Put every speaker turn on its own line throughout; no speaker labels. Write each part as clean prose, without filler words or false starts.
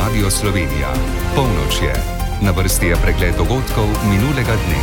Radio Slovenija. Polnoč je. Na vrsti je pregled dogodkov minulega dne.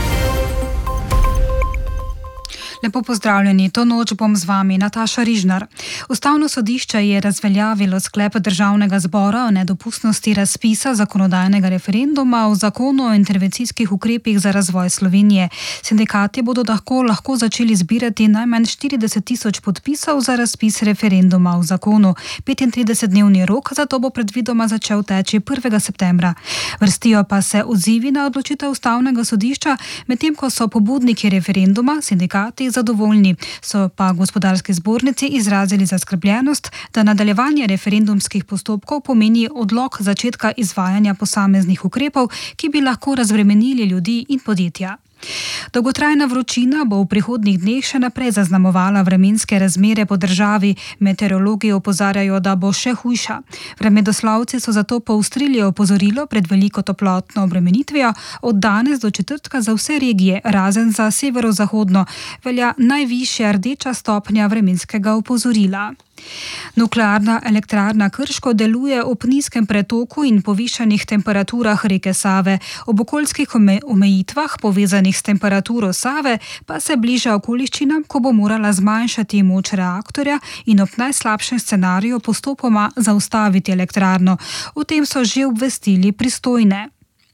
Lepo pozdravljeni, to noč bom z vami Nataša Rižnar. Ustavno sodišče je razveljavilo sklep Državnega zbora o nedopustnosti razpisa zakonodajnega referenduma o zakonu o intervencijskih ukrepih za razvoj Slovenije. Sindikati bodo lahko začeli zbirati najmanj 40.000 podpisov za razpis referenduma o zakonu. 35-dnevni rok za to bo predvidoma začel teči 1. septembra. Vrstijo pa se odzivi na odločitev Ustavnega sodišča, medtem ko so pobudniki referenduma, sindikati, zadovoljni, so pa gospodarski zbornici izrazili zaskrbljenost, da nadaljevanje referendumskih postopkov pomeni odlog začetka izvajanja posameznih ukrepov, ki bi lahko razbremenili ljudi in podjetja. Dolgotrajna vročina bo v prihodnjih dneh še naprej zaznamovala vremenske razmere po državi. Meteorologi opozarjajo, da bo še hujša. Vremenoslovci so zato poostrili opozorilo pred veliko toplotno obremenitvijo. Od danes do četrtka za vse regije, razen za severozahodno, velja najvišja rdeča stopnja vremenskega opozorila. Nuklearna elektrarna Krško deluje ob nizkem pretoku in povišanih temperaturah reke Save. Ob okoljskih omejitvah povezanih s temperaturo Save pa se bliža okoliščinam, ko bo morala zmanjšati moč reaktorja in ob najslabšem scenariju postopoma zaustaviti elektrarno. O tem so že obvestili pristojne.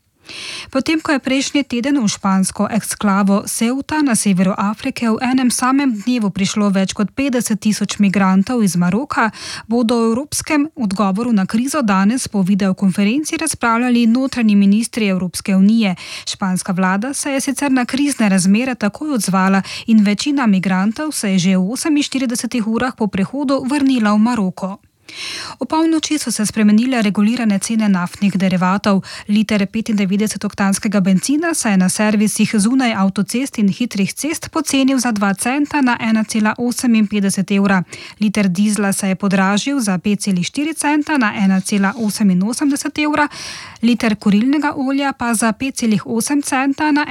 Potem, ko je prejšnji teden v špansko eksklavo Ceuta na severu Afrike v enem samem dnevu prišlo več kot 50.000 migrantov iz Maroka, bodo o evropskem odgovoru na krizo danes po videokonferenci razpravljali notranji ministri Evropske unije. Španska vlada se je sicer na krizne razmere takoj odzvala in večina migrantov se je že v 48 urah po prehodu vrnila v Maroko. O polnoči so se spremenile regulirane cene naftnih derivatov. Liter 95-oktanskega bencina se je na servisih zunaj avtocest in hitrih cest pocenil za 2 centa na 1,58 evra. Liter dizla se je podražil za 5,4 centa na 1,88 evra, liter kurilnega olja pa za 5,8 centa na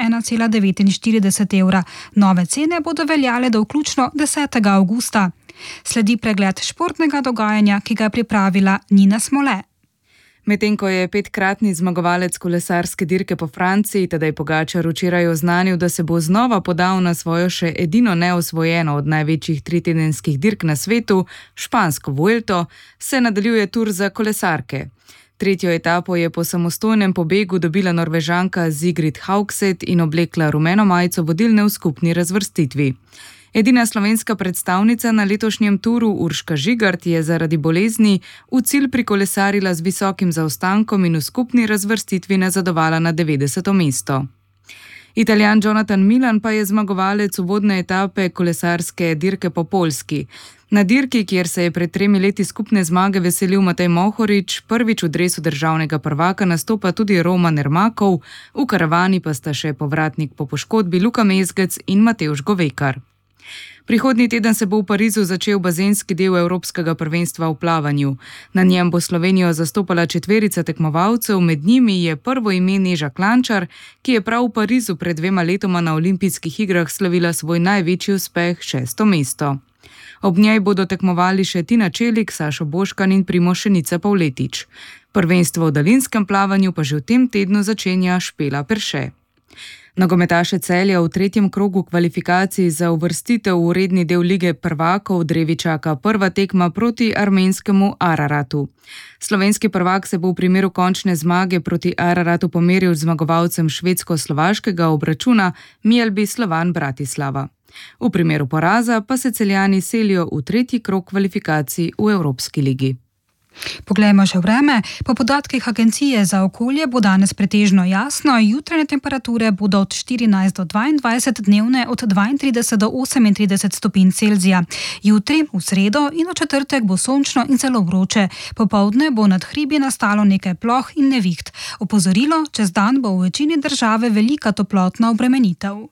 1,49 evra. Nove cene bodo veljale do vključno 10. avgusta. Sledi pregled športnega dogajanja, ki ga je pripravila Nina Smole.
Medtem ko je 5-kratni zmagovalec kolesarske dirke po Franciji, Tadej Pogačar, včeraj oznanil, da se bo znova podal na svojo še edino neosvojeno od največjih 3-tedenskih dirk na svetu, špansko Vuelto, se nadaljuje tur za kolesarke. Tretjo etapo je po samostojnem pobegu dobila Norvežanka Sigrid Haugset in oblekla rumeno majico vodilne v skupni razvrstitvi. Edina slovenska predstavnica na letošnjem turu, Urška Žigart, je zaradi bolezni v cilj prikolesarila z visokim zaostankom in v skupni razvrstitvi nazadovala na 90. mesto. Italijan Jonathan Milan pa je zmagovalec uvodne etape kolesarske dirke po Poljski. Na dirki, kjer se je pred 3 leti skupne zmage veselil Matej Mohorič, prvič v dresu državnega prvaka nastopa tudi Roman Ermakov, v karavani pa sta še povratnik po poškodbi Luka Mezgec in Matevž Govekar. Prihodnji teden se bo v Parizu začel bazenski del Evropskega prvenstva v plavanju. Na njem bo Slovenijo zastopala 4 tekmovalcev, med njimi je prvo ime Neža Klančar, ki je prav v Parizu pred 2 letoma na olimpijskih igrah slavila svoj največji uspeh, 6. mesto. Ob njej bodo tekmovali še Tina Čelik, Sašo Boškan in Primož Šenica Pavletič. Prvenstvo v daljinskem plavanju pa že v tem tednu začenja Špela Perše. Nogometaše Celja v 3. krogu kvalifikacij za uvrstitev v redni del Lige prvakov drevi čaka prva tekma proti armenskemu Araratu. Slovenski prvak se bo v primeru končne zmage proti Araratu pomeril z zmagovalcem švedsko-slovaškega obračuna Mjelbi Slovan Bratislava. V primeru poraza pa se Celjani selijo v 3. krog kvalifikacij v Evropski ligi.
Poglejmo še vreme. Po podatkih Agencije za okolje bo danes pretežno jasno, jutranje temperature bodo od 14 do 22, dnevne od 32 do 38 stopinj Celzija. Jutri, v sredo in v četrtek bo sončno in zelo vroče. Popoldne bo nad hribi nastalo nekaj ploh in neviht. Opozorilo, čez dan bo v večini države velika toplotna obremenitev.